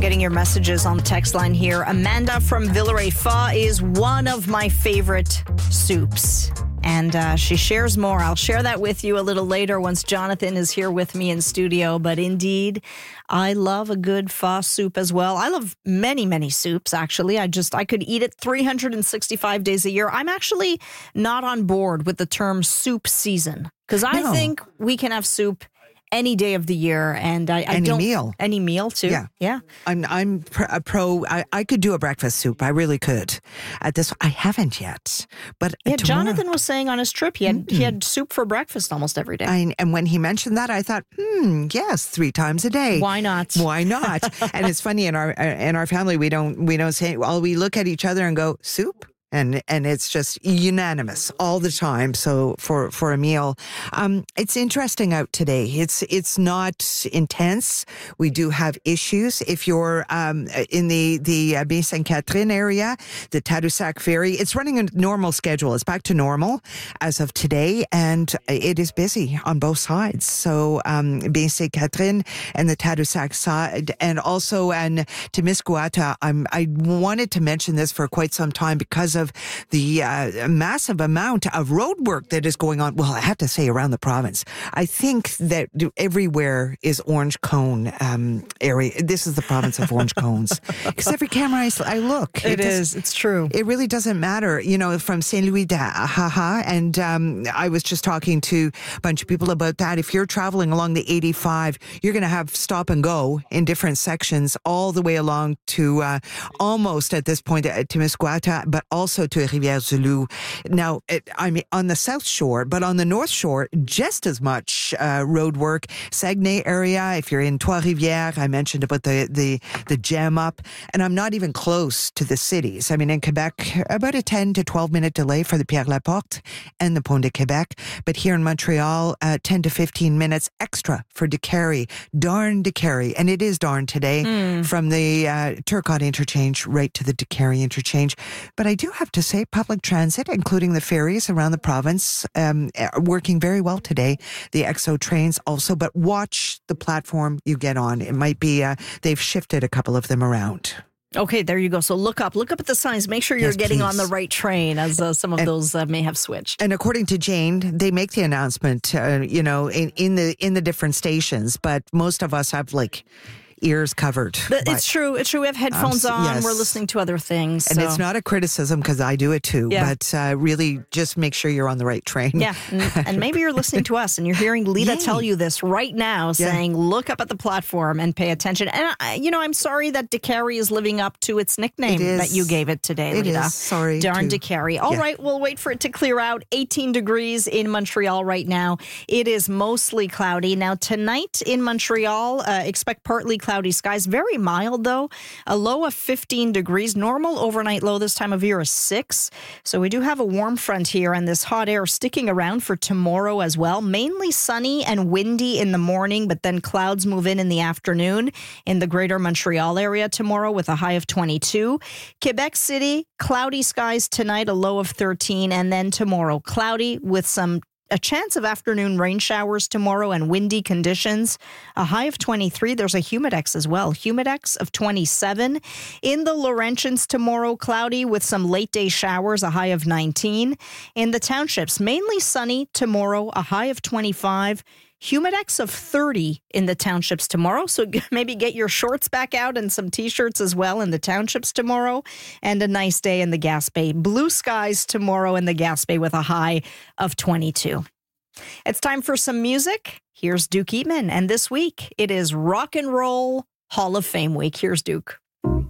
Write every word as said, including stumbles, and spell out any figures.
getting your messages on the text line here. Amanda from Villeray-Fa is one of my favorite soups. And uh, she shares more. I'll share that with you a little later once Jonathan is here with me in studio. But indeed, I love a good pho soup as well. I love many, many soups, actually. I just, I could eat it three hundred sixty-five days a year. I'm actually not on board with the term soup season because I No. think we can have soup any day of the year, and I, I Any don't meal. any meal too. Yeah. yeah. I'm I'm pr- a pro. I, I could do a breakfast soup. I really could. At this, I haven't yet. But Yeah, tomorrow- Jonathan was saying on his trip he had he had soup for breakfast almost every day. I, and when he mentioned that, I thought, hmm, yes, three times a day. Why not? Why not? And it's funny in our in our family, we don't we don't say. Well, we look at each other and go, soup. And and it's just unanimous all the time. So for, for a meal, um, it's interesting out today. It's it's not intense. We do have issues. If you're um, in the the uh, Baie Sainte Catherine area, the Tadoussac ferry, it's running a normal schedule. It's back to normal as of today, and it is busy on both sides. So um, Baie Sainte Catherine and the Tadoussac side, and also and Témiscouata. I'm I wanted to mention this for quite some time because of of the uh, massive amount of road work that is going on. Well, I have to say around the province. I think that everywhere is orange cone um, area. This is the province of orange cones. Because every camera I, I look. It, it does, is. It's true. It really doesn't matter. You know, from Saint Louis to Haha. And um, I was just talking to a bunch of people about that. If you're traveling along the eighty-five, you're going to have stop and go in different sections all the way along to uh, almost at this point at Témiscouata, but also Also to Rivière-du-Loup. Now, it, I mean, on the south shore, but on the north shore, just as much uh, road work. Saguenay area, if you're in Trois-Rivières, I mentioned about the, the, the jam up, and I'm not even close to the cities. I mean, in Quebec, about a ten to twelve minute delay for the Pierre-Laporte and the Pont de Québec, but here in Montreal, uh, ten to fifteen minutes extra for Décarie. Darn Décarie, and it is darn today, mm. from the uh, Turcotte interchange right to the Décarie interchange. But I do have to say public transit, including the ferries around the province, um, are working very well today. The X O trains also, but watch the platform you get on. It might be, uh, they've shifted a couple of them around. Okay, there you go. So look up, look up at the signs. Make sure you're Yes, getting please. on the right train, as uh, some of and, those uh, may have switched. And according to Jane, they make the announcement, uh, you know, in, in the in the different stations, but most of us have like ears covered. But it's true. It's true. We have headphones um, on. yes. We're listening to other things. And so. it's not a criticism because I do it too. Yeah. But uh, really just make sure you're on the right train. Yeah. And, and maybe you're listening to us and you're hearing Lita Yay. tell you this right now, saying, yeah. look up at the platform and pay attention. And, I, you know, I'm sorry that Décarie is living up to its nickname it that you gave it today, it Lita. Is. Sorry. Darn to... Décarie. All yeah. right. We'll wait for it to clear out. eighteen degrees in Montreal right now. It is mostly cloudy. Now, tonight in Montreal, uh, expect partly cloudy skies. Very mild, though. A low of fifteen degrees. Normal overnight low this time of year is six. So we do have a warm front here and this hot air sticking around for tomorrow as well. Mainly sunny and windy in the morning, but then clouds move in in the afternoon in the greater Montreal area tomorrow with a high of twenty-two. Quebec City, cloudy skies tonight, a low of thirteen. And then tomorrow, cloudy with some a chance of afternoon rain showers tomorrow and windy conditions. A high of twenty-three. There's a humidex as well. Humidex of twenty-seven. In the Laurentians tomorrow, cloudy with some late day showers, a high of nineteen. In the townships, mainly sunny tomorrow, a high of twenty-five. Humidex of thirty in the townships tomorrow. So maybe get your shorts back out and some t-shirts as well in the townships tomorrow. And a nice day in the Gaspé. Blue skies tomorrow in the Gaspé with a high of twenty-two. It's time for some music. Here's Duke Eatman. And this week, it is Rock and Roll Hall of Fame week. Here's Duke.